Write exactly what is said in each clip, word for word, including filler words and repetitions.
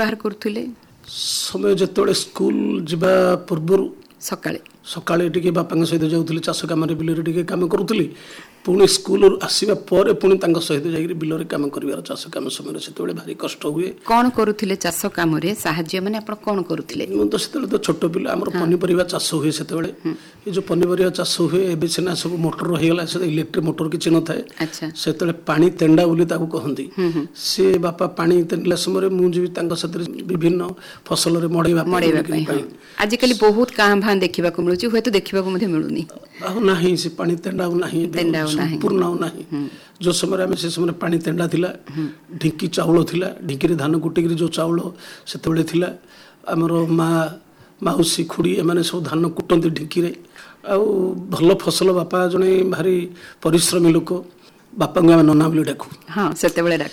बाहर करथुले समय जेतोळे स्कूल जिबा पूर्वरु सकाळे सकाळे टिके बापा सहित जाऊली चाष कम बिलरे टिके काम करूली पुणी स्कूल आसवा पर पुणी सहित जाकर बिलरे काम कर चाष कम समय से भारी कष्ट हुए कौन करुले चाष कम साहाय्य माने आप कौन करुले तो से तो छोट पिला आम पनीपरिया चाष हुए से ये जो पनीपरिया चाष हुए ए सीना सब मोटर रहीगला से इलेक्ट्रिक मोटर किसी न थाए से पानी तेंडा बोली कहती सी बापा पानी तेंडला समय मुझे विभिन्न फसल मड़ेवा आजिकल बहुत काँ भाँ देखा मिलूँ हूँ तो देखा मिलूनी ना से पानी तेंडा संपूर्ण ना जो समय आम से समय पानी तेंडा थिला ढिंकी चाउल थिला ढिंकी रे धान कुटिक जो चाउल से आमर माँ माउसी खुड़ी एमाने सब धान कुटती ढिंकी रे आ भल फसल बापा जड़े भारी परिश्रमी लोक बापा को आम नना बोली डाकू हाँ से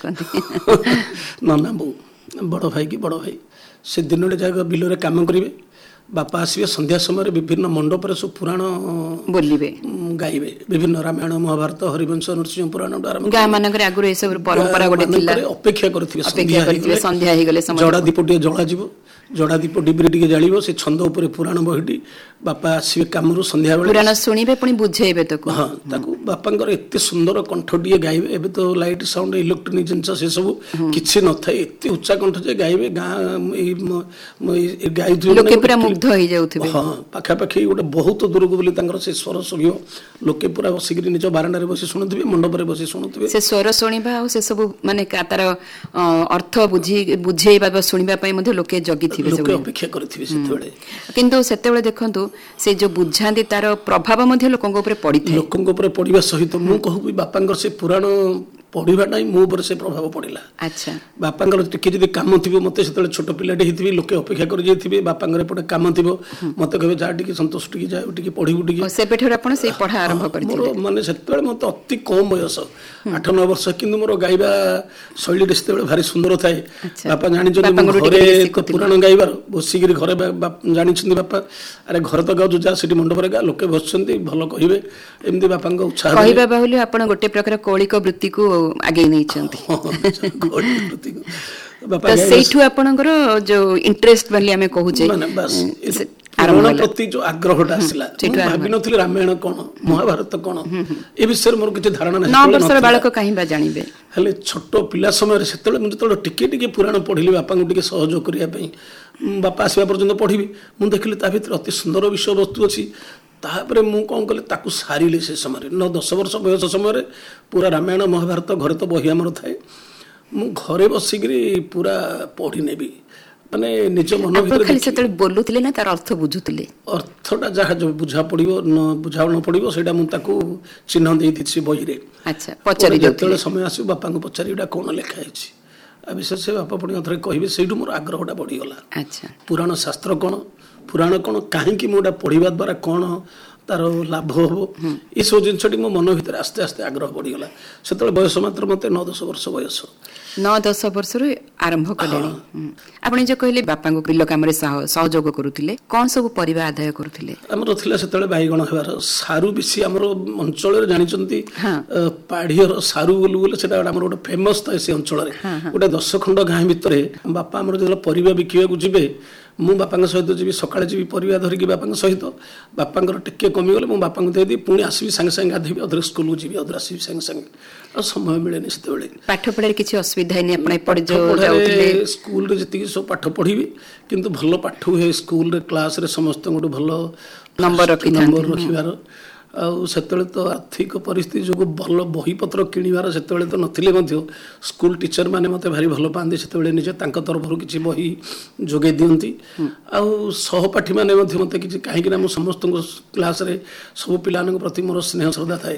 नना बो बड़ भाई की बड़ भाई से दिन जगह बिलरे काम करेंगे बापा आसवे संध्या समय विभिन्न मंडप सब पुराण बोलिबे गाइबे विभिन्न रामायण महाभारत हरिवंश नरसिंह पुराण गाँ मानक आगु ये सब परंपरा गोटे थिला अपेक्षा करथिबे अपेक्षा करथिबे संध्या हे गले जड़ा दीप टे जला जीवो जड़ा दीप डिबरी टिके जालिबो से छंद ऊपर पुराण बहिटी बापा आसवे कामरू संध्या बेले पुराण सुनिबे पुनी बुझेबे तको हां ताकू बापांकर एते सुंदर कंठ टिके गाइबे एबे तो लाइट साउंड इलेक्ट्रॉनिक जिंस से सब किछि न थाए एते उच्चा कंठ जे गाइबे गाँ ए गाइ लोके पूरा मुग्ध होई जाउथिबे हां पाखा पाखी गोटे बहुत दूर को बोली तांकर से स्वर सुनियो लोके पूरा बसिक निज बारांडा रे बसी सुनुथिबे मंडप रे बसी सुनुथिबे से स्वर सुनिबा आ से सब माने तार अर्थ बुझी बुझेबा सुनिबा पई मध्ये लोके जगी लोके अपेक्षा करथिबे सेतेबेले किंतु सेतेबेले देखंतु से जो बुझांती तार प्रभाव मध्ये लोकंक ऊपर पड़ी थाए लोकंक ऊपर पड़िबा सहित मु कहू बापांकर से पुराण पढ़ाटा ही मो से प्रभाव पड़ा अच्छा बापा टे कम थी मत से छोट पिलाटे होती लोके अपेक्षा कर बापा एपटे कम थी मत कहे जा संतोष टी जा पढ़ू मानने से मत अति कम बयस आठ नौ वर्ष कि मोर गाइबा शैली से भारी सुंदर थाए बापा जानी पुराण गाइबार बसिक घर जानी बापा अरे घर तो गाँव जा मंडप गा लोके बस भल कहे एमती बापा उत्साह गोटे प्रकार कौलिक वृत्ति को आगे नहीं सेठू आपनकर जो इंटरेस्ट वाली हमें कहू जे पुराण प्रति जो आग्रहटा आसला भाबी नथि रामायण कोन महाभारत कोन ए विषय मोर किछ धारणा नै नौ वर्षर बालक काहे बा जानिबे हले छोट पिला समय सेतले मु जतले टिके टिके पुराण पढिली बापा को टिके सहयोग करिया पई बापा आसीबा पर्यंत पढिबी मु देखली ता भीतर अति सुंदर विषय वस्तु अछि तापर मु कौन कले ताकू सारिले से समय नौ दस वर्ष बयस समय पूरा रामायण महाभारत घर तो बही आमर थाए मु घरे बसिक पूरा पढ़ी नेबी माने निज मन भीतर से बोलुथिले ना तार अर्थ बुझुथिले अर्थटा जहा जो बुझा पड़िबो न बुझा न पड़िबो सेटा मु ताकू चिन्ह देई दिछि बही रे अच्छा पचारि जतले समय आसु बापा को पचारिडा कोन लेखा हिछि आ विशेष से बापा पड़ी अथरे कहिबे सेठू मोर आग्रहटा बढ़ी गला अच्छा पुराण शास्त्र कोन पुराण कोन काहेकि मोटा पढ़िबा द्वारा कोन तार लाभ हम ये सब जिन मो मन भर आस्ते आस्ते आग्रह बढ़ीगला से बयस मात्र मत नौ दस वर्ष बयस नौ दस वर्ष आरंभ कले आपने जो कहले बापा को बिल काम सहयोग करुले कौन सब परिवार आदाय करुले आमर थिला से बैगण हेबार सारू बेसी आमर अंचल जानी पाढ़ीर सारू बोलू बोले से गोटे फेमस था से अंचल गोटे दस खंड गाँ भितर बापा आमर जो परिवा बिकिबा जीवे मु बापा सहित जी सकाଳେ जी परिवार धरिकी बापा सहित बापा टिके कमिगले मु बापा देदी पुणी आसबि सांगे सांगे गाधेबी अधर स्कूल को जीवी अधर आसबि सांगे सांगे आ समय मिलेनि सेतेबेले पाठ पढ़ार किछि असुविधा नै अपने पढ़ जो जाउथिले स्कूल रे जति सब पाठ पढ़िबी किंतु भलो पाठ हुए स्कूल रे क्लास रे समस्त गोटे भलो नंबर रखि नंबर रखिबार आते तो आर्थिक परिस्थिति जो भल बहीपत्र किणवार से तो नथिले स्कूल टीचर मैंने मत भारी भल पाती से निजे तरफ किसी बही जोगे दिखती आउ सहपाठी मैंने मत कि कहीं समस्त क्लास रे सब पिला प्रति मोर स्नेह श्रद्धा थाए।